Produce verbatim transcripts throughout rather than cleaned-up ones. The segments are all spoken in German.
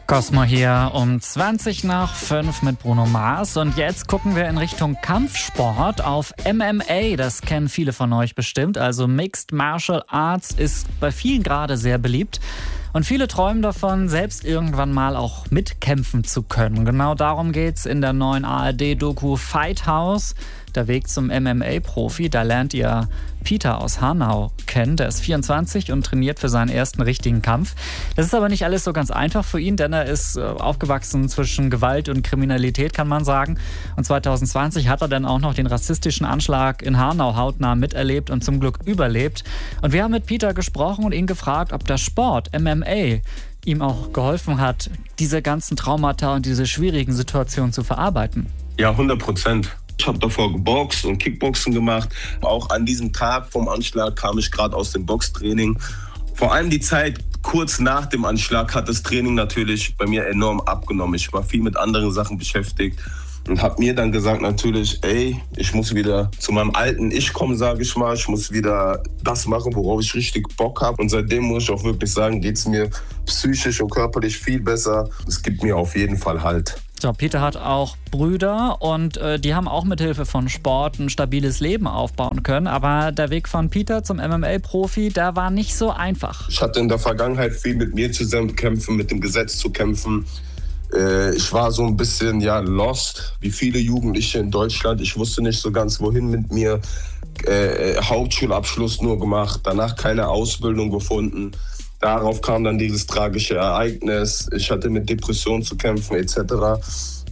Cosmo hier um zwanzig nach fünf mit Bruno Mars. Und jetzt gucken wir in Richtung Kampfsport auf M M A. Das kennen viele von euch bestimmt. Also Mixed Martial Arts ist bei vielen gerade sehr beliebt. Und viele träumen davon, selbst irgendwann mal auch mitkämpfen zu können. Genau darum geht's in der neuen A R D-Doku Fight House. Der Weg zum M M A-Profi. Da lernt ihr Peter aus Hanau kennen. Der ist vierundzwanzig und trainiert für seinen ersten richtigen Kampf. Das ist aber nicht alles so ganz einfach für ihn, denn er ist aufgewachsen zwischen Gewalt und Kriminalität, kann man sagen. Und zwanzig zwanzig hat er dann auch noch den rassistischen Anschlag in Hanau hautnah miterlebt und zum Glück überlebt. Und wir haben mit Peter gesprochen und ihn gefragt, ob der Sport, M M A, ihm auch geholfen hat, diese ganzen Traumata und diese schwierigen Situationen zu verarbeiten. Ja, hundert Prozent. Ich habe davor geboxt und Kickboxen gemacht. Auch an diesem Tag vom Anschlag kam ich gerade aus dem Boxtraining. Vor allem die Zeit kurz nach dem Anschlag hat das Training natürlich bei mir enorm abgenommen. Ich war viel mit anderen Sachen beschäftigt und habe mir dann gesagt natürlich, ey, ich muss wieder zu meinem alten Ich kommen, sage ich mal. Ich muss wieder das machen, worauf ich richtig Bock habe. Und seitdem muss ich auch wirklich sagen, geht es mir psychisch und körperlich viel besser. Es gibt mir auf jeden Fall Halt. So, Peter hat auch Brüder und äh, die haben auch mit Hilfe von Sport ein stabiles Leben aufbauen können. Aber der Weg von Peter zum M M A-Profi, der war nicht so einfach. Ich hatte in der Vergangenheit viel mit mir zusammen kämpfen, mit dem Gesetz zu kämpfen. Äh, ich war so ein bisschen ja lost, wie viele Jugendliche in Deutschland. Ich wusste nicht so ganz, wohin mit mir. Äh, Hauptschulabschluss nur gemacht, danach keine Ausbildung gefunden. Darauf kam dann dieses tragische Ereignis. Ich hatte mit Depressionen zu kämpfen et cetera.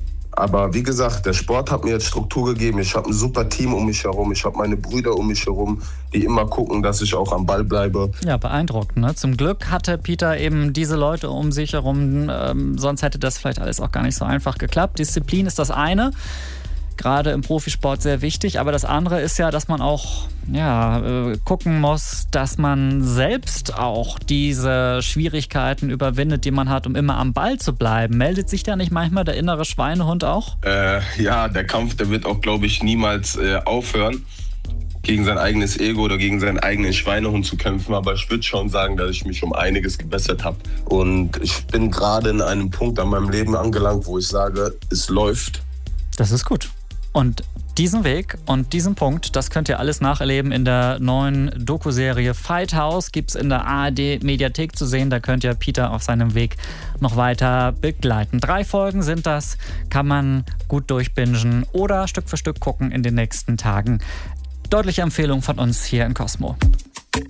Aber wie gesagt, der Sport hat mir jetzt Struktur gegeben. Ich habe ein super Team um mich herum. Ich habe meine Brüder um mich herum, die immer gucken, dass ich auch am Ball bleibe. Ja, beeindruckend, ne? Zum Glück hatte Peter eben diese Leute um sich herum. Ähm, sonst hätte das vielleicht alles auch gar nicht so einfach geklappt. Disziplin ist das eine. Gerade im Profisport sehr wichtig, aber das andere ist ja, dass man auch ja, äh, gucken muss, dass man selbst auch diese Schwierigkeiten überwindet, die man hat, um immer am Ball zu bleiben. Meldet sich da nicht manchmal der innere Schweinehund auch? Äh, ja, der Kampf, der wird auch, glaube ich, niemals äh, aufhören, gegen sein eigenes Ego oder gegen seinen eigenen Schweinehund zu kämpfen. Aber ich würde schon sagen, dass ich mich um einiges gebessert habe. Und ich bin gerade in einem Punkt an meinem Leben angelangt, wo ich sage, es läuft. Das ist gut. Und diesen Weg und diesen Punkt, das könnt ihr alles nacherleben in der neuen Doku-Serie Fight House. Gibt es in der A R D-Mediathek zu sehen. Da könnt ihr Peter auf seinem Weg noch weiter begleiten. Drei Folgen sind das, kann man gut durchbingen oder Stück für Stück gucken in den nächsten Tagen. Deutliche Empfehlung von uns hier in Cosmo.